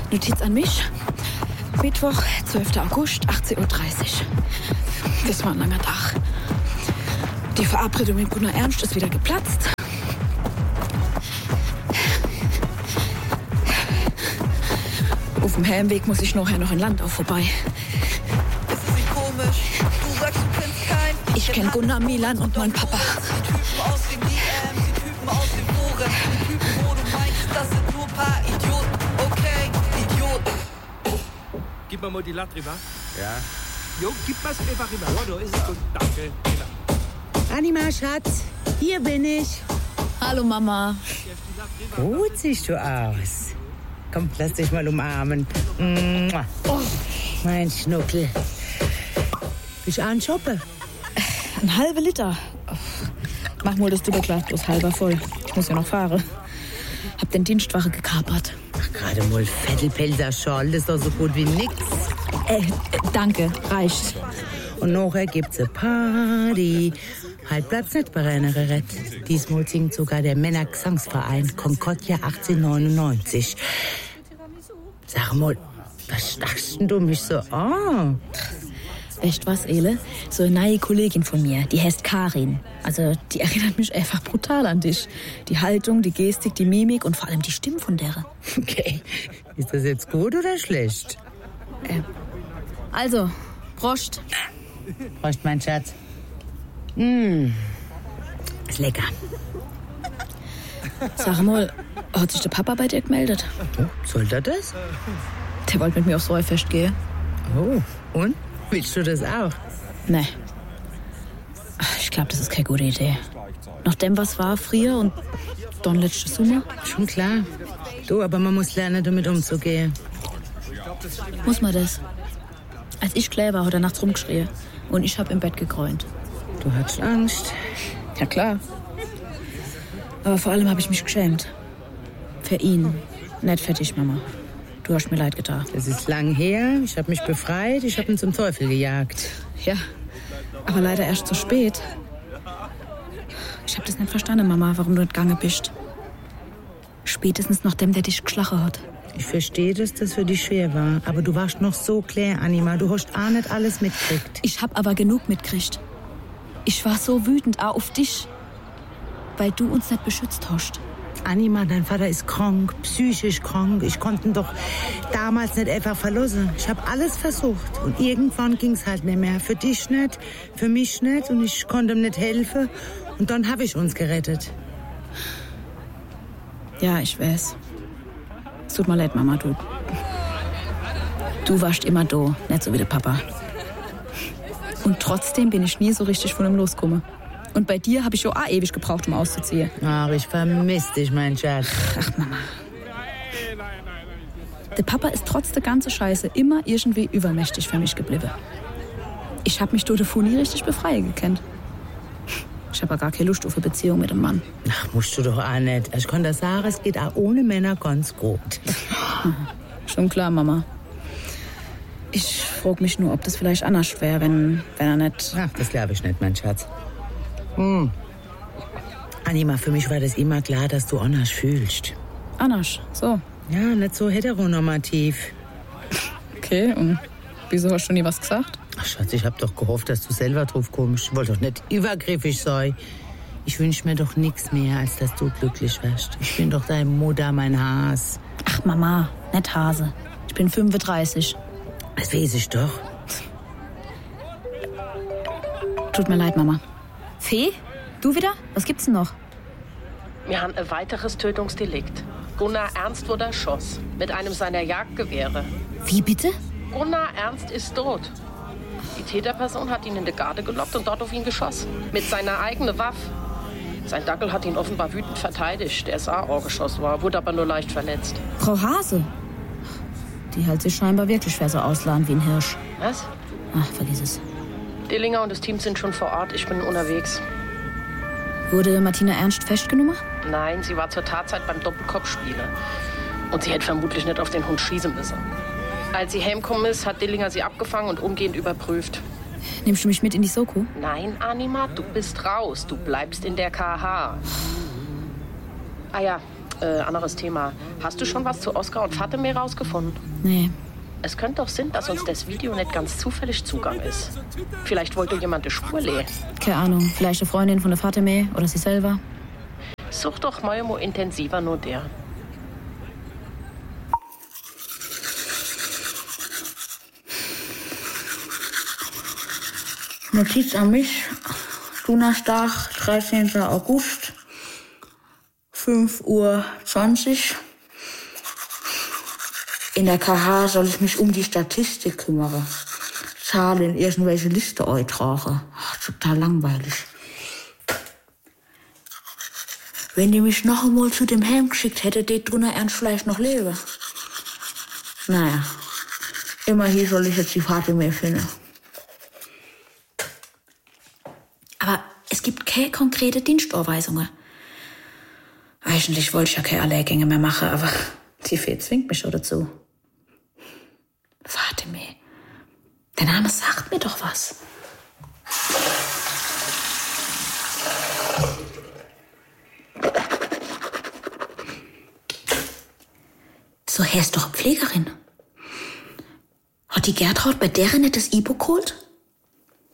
Notiz an mich. Mittwoch, 12. August, 18:30 Uhr. Das war ein langer Tag. Die Verabredung mit Gunnar Ernst ist wieder geplatzt. Auf dem Heimweg muss ich nachher noch in Landau vorbei. Ist es nicht komisch? Du sagst, du kennst keinen. Ich kenn Gunnar, Milan und meinen Papa. Die Typen aus den DMs, die Typen aus den Foren, die Typen, wo du meinst, das sind nur paar Idioten. Okay, Idioten. Gib mal die Latte rüber. Ja. Jo, gib mal's einfach rüber. Ja, da ist es gut. Danke. Anima, Schatz, hier bin ich. Hallo, Mama. Gut siehst du aus. Komm, lass dich mal umarmen. Oh, mein Schnuckel. Bist du an Shoppen? Ein halber Liter. Mach mal das Doppelglas bloß halber voll. Ich muss ja noch fahren. Hab den Dienstwache gekapert. Ach, gerade mal Vettelpelzer Schal, das ist doch so gut wie nix. Danke, reicht. Und nachher gibt's eine Party. Halt bleibt's nicht bei Rennerett. Diesmal singt sogar der Männergesangsverein Concordia 1899. Sag mal, was stachst denn du mich so an? Echt was, Ele? So eine neue Kollegin von mir, die heißt Karin. Also, die erinnert mich einfach brutal an dich. Die Haltung, die Gestik, die Mimik und vor allem die Stimme von der. Okay, ist das jetzt gut oder schlecht? Also, Prost. Prost, mein Schatz. Ist lecker. Sag mal, hat sich der Papa bei dir gemeldet? Oh, soll der das? Der wollte mit mir aufs Rollfest gehen. Oh, und? Willst du das auch? Nee. Ich glaube, das ist keine gute Idee. Nach dem, was war früher und dann letzte Sommer. Schon klar. Du, aber man muss lernen, damit umzugehen. Muss man das? Als ich klein war, hat er nachts rumgeschrien. Und ich hab im Bett gegräunt. Du hattest Angst. Ja, klar. Aber vor allem habe ich mich geschämt. Für ihn. Nicht für dich, Mama. Du hast mir leid getan. Das ist lang her. Ich habe mich befreit. Ich habe ihn zum Teufel gejagt. Ja, aber leider erst zu spät. Ich habe das nicht verstanden, Mama, warum du nicht gegangen bist. Spätestens nachdem der dich geschlagen hat. Ich verstehe, dass das für dich schwer war. Aber du warst noch so klar, Anima. Du hast auch nicht alles mitgekriegt. Ich hab aber genug mitgekriegt. Ich war so wütend auch auf dich, weil du uns nicht beschützt hast. Anima, dein Vater ist krank, psychisch krank. Ich konnte ihn doch damals nicht einfach verlassen. Ich habe alles versucht. Und irgendwann ging's halt nicht mehr. Für dich nicht, für mich nicht. Und ich konnte ihm nicht helfen. Und dann habe ich uns gerettet. Ja, ich weiß. Es tut mir leid, Mama, du warst immer da, nicht so wie der Papa. Und trotzdem bin ich nie so richtig von ihm losgekommen. Und bei dir habe ich ja auch ewig gebraucht, um auszuziehen. Ach, ich vermisse dich, mein Schatz. Ach, Mama. Der Papa ist trotz der ganzen Scheiße immer irgendwie übermächtig für mich geblieben. Ich habe mich durch den Fu nie richtig befreien gekannt. Ich habe gar keine Lust auf eine Beziehung mit einem Mann. Ach, musst du doch auch nicht. Ich kann das sagen, es geht auch ohne Männer ganz gut. Schon klar, Mama. Ich frage mich nur, ob das vielleicht anders wäre, wenn er nicht... Ach, das glaube ich nicht, mein Schatz. Anima, für mich war das immer klar, dass du anders fühlst. Anders, so. Ja, nicht so heteronormativ. Okay, und wieso hast du nie was gesagt? Ach, Schatz, ich hab doch gehofft, dass du selber drauf kommst. Ich wollte doch nicht übergriffig sein. Ich wünsch mir doch nichts mehr, als dass du glücklich wärst. Ich bin doch deine Mutter, mein Has. Ach, Mama, nicht Hase. Ich bin 35. Das weiß ich doch. Tut mir leid, Mama. Fee? Du wieder? Was gibt's denn noch? Wir haben ein weiteres Tötungsdelikt. Gunnar Ernst wurde erschossen. Mit einem seiner Jagdgewehre. Wie bitte? Gunnar Ernst ist tot. Die Täterperson hat ihn in die Garde gelockt und dort auf ihn geschossen. Mit seiner eigenen Waffe. Sein Dackel hat ihn offenbar wütend verteidigt. Der SA geschossen war, wurde aber nur leicht verletzt. Frau Hase? Die hält sich scheinbar wirklich für so ausladen wie ein Hirsch. Was? Ach, vergiss es. Dillinger und das Team sind schon vor Ort. Ich bin unterwegs. Wurde Martina Ernst festgenommen? Nein, sie war zur Tatzeit beim Doppelkopfspielen. Und sie hätte vermutlich nicht auf den Hund schießen müssen. Als sie heimgekommen ist, hat Dillinger sie abgefangen und umgehend überprüft. Nimmst du mich mit in die Soko? Nein, Anima, du bist raus. Du bleibst in der KH. Ah ja, anderes Thema. Hast du schon was zu Oskar und Fatime rausgefunden? Nee. Es könnte doch sein, dass uns das Video nicht ganz zufällig Zugang ist. Vielleicht wollte jemand die Spur lehen. Keine Ahnung, vielleicht eine Freundin von der Fatime oder sie selber. Such doch mal intensiver nur der. Notiz an mich. Donnerstag, 13. August, 5:20 Uhr. In der KH soll ich mich um die Statistik kümmern. Zahlen in irgendwelche Liste eintragen. Total langweilig. Wenn die mich noch einmal zu dem Helm geschickt hätte, die drunter ernst vielleicht noch lebe. Naja, immerhin soll ich jetzt die Fatime finden. Aber es gibt keine konkrete Dienstanweisungen. Eigentlich wollte ich ja keine Lehrgänge mehr machen, aber die Fee zwingt mich schon dazu. Fatime. Der Name sagt mir doch was. So, er ist doch Pflegerin. Hat die Gertraud bei deren nicht das Ibo geholt?